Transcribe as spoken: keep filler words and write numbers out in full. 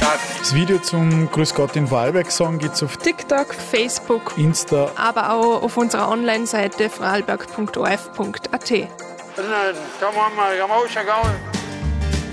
hat. Das Video zum Grüß Gott in Vorarlberg-Song gibt es auf TikTok, Facebook, Insta, aber auch auf unserer Online-Seite vorarlberg punkt o r f punkt a t. Da machen wir, da haben wir auch schon gegangen.